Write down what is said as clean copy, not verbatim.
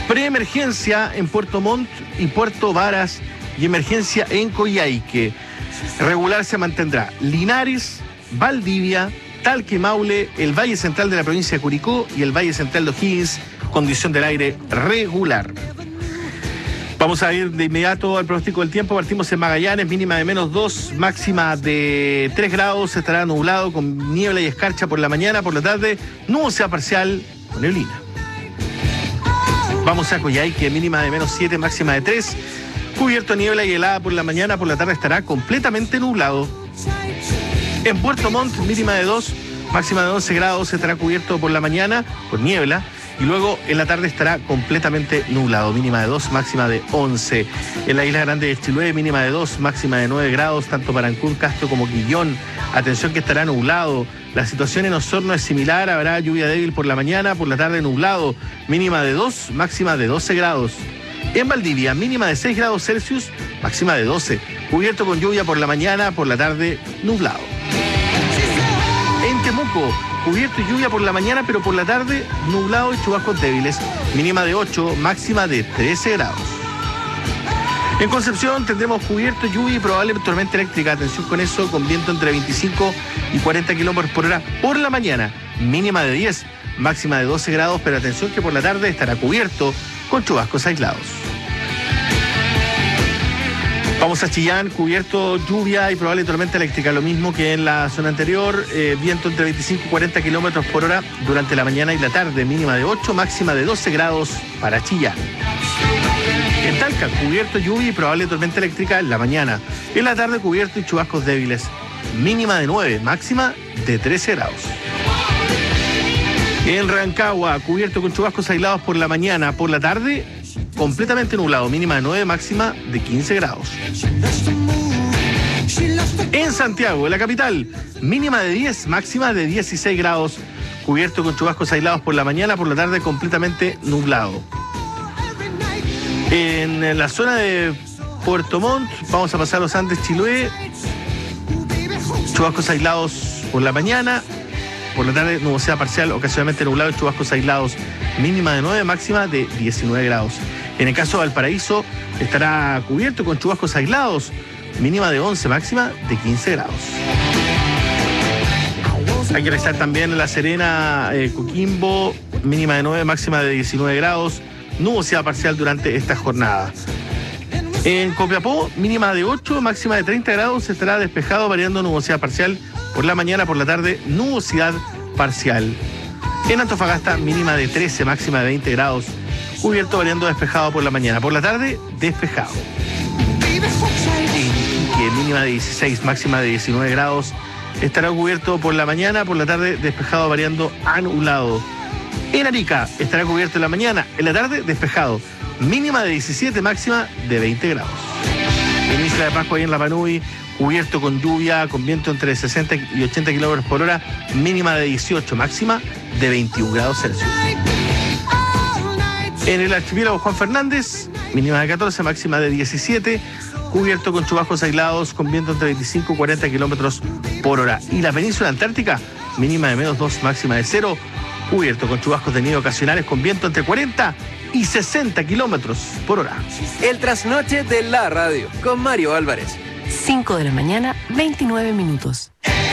Preemergencia en Puerto Montt y Puerto Varas y emergencia en Coyhaique. Regular se mantendrá Linares, Valdivia, Talca y Maule, el Valle Central de la provincia de Curicó y el Valle Central de O'Higgins, condición del aire regular. Vamos a ir de inmediato al pronóstico del tiempo. Partimos en Magallanes, mínima de -2, máxima de 3 grados, estará nublado con niebla y escarcha por la mañana, por la tarde, nubosidad parcial con neblina. Vamos a Coyhaique, mínima de -7, máxima de 3, cubierto de niebla y helada por la mañana, por la tarde estará completamente nublado. En Puerto Montt, mínima de 2, máxima de 11 grados, estará cubierto por la mañana, por niebla, y luego en la tarde estará completamente nublado, mínima de 2, máxima de 11. En la isla grande de Chiloé, mínima de 2, máxima de 9 grados, tanto para Ancún, Castro como Quillón. Atención que estará nublado. La situación en Osorno es similar, habrá lluvia débil por la mañana, por la tarde nublado, mínima de 2, máxima de 12 grados. En Valdivia, mínima de 6 grados Celsius, máxima de 12, cubierto con lluvia por la mañana, por la tarde nublado. En Temuco, cubierto y lluvia por la mañana, pero por la tarde nublado y chubascos débiles, mínima de 8, máxima de 13 grados. En Concepción tendremos cubierto, lluvia y probable tormenta eléctrica. Atención con eso, con viento entre 25 y 40 kilómetros por hora por la mañana, mínima de 10, máxima de 12 grados, pero atención que por la tarde estará cubierto con chubascos aislados. Vamos a Chillán, cubierto, lluvia y probable tormenta eléctrica, lo mismo que en la zona anterior, viento entre 25 y 40 kilómetros por hora durante la mañana y la tarde, mínima de 8, máxima de 12 grados para Chillán. En Talca, cubierto, lluvia y probable tormenta eléctrica en la mañana. En la tarde, cubierto y chubascos débiles, mínima de 9, máxima de 13 grados. En Rancagua, cubierto con chubascos aislados por la mañana, por la tarde completamente nublado, mínima de 9, máxima de 15 grados. En Santiago, en la capital, mínima de 10, máxima de 16 grados, cubierto con chubascos aislados por la mañana, por la tarde completamente nublado. En la zona de Puerto Montt, vamos a pasar los Andes Chiloé, chubascos aislados por la mañana, por la tarde nubosidad parcial, ocasionalmente nublado y chubascos aislados, mínima de 9, máxima de 19 grados. En el caso de Valparaíso, estará cubierto con chubascos aislados, mínima de 11, máxima de 15 grados. Hay que restar también La Serena, Coquimbo, mínima de 9, máxima de 19 grados, nubosidad parcial durante esta jornada. En Copiapó, mínima de 8, máxima de 30 grados, estará despejado, variando nubosidad parcial por la mañana, por la tarde, nubosidad parcial. En Antofagasta, mínima de 13, máxima de 20 grados, cubierto, variando despejado por la mañana, por la tarde, despejado. En Iquique, mínima de 16, máxima de 19 grados, estará cubierto por la mañana, por la tarde, despejado, variando a nublado. En Arica, estará cubierto en la mañana, en la tarde, despejado, mínima de 17, máxima de 20 grados. En Isla de Pascua y en La Panui, cubierto con lluvia, con viento entre 60 y 80 kilómetros por hora, mínima de 18, máxima de 21 grados Celsius. En el archipiélago Juan Fernández, mínima de 14, máxima de 17, cubierto con chubascos aislados, con viento entre 25 y 40 kilómetros por hora. Y la península antártica, mínima de -2, máxima de 0, cubierto con chubascos de nieve ocasionales, con viento entre 40 y 60 kilómetros por hora. El trasnoche de la radio, con Mario Álvarez. 5 de la mañana, 29 minutos.